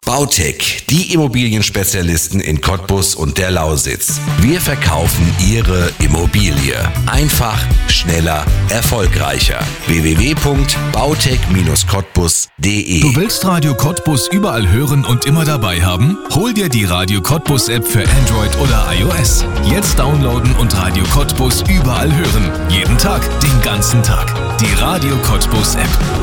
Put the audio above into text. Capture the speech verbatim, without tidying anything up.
Bautec, die Immobilienspezialisten in Cottbus und der Lausitz. Wir verkaufen Ihre Immobilie. Einfach, schneller, erfolgreicher. w w w punkt bautec Bindestrich cottbus punkt d e. Du willst Radio Cottbus überall hören und immer dabei haben? Hol dir die Radio Cottbus App für Android oder iOS. Jetzt downloaden und Radio Cottbus überall hören. Jeden Tag, den ganzen Tag. Die Radio Cottbus App.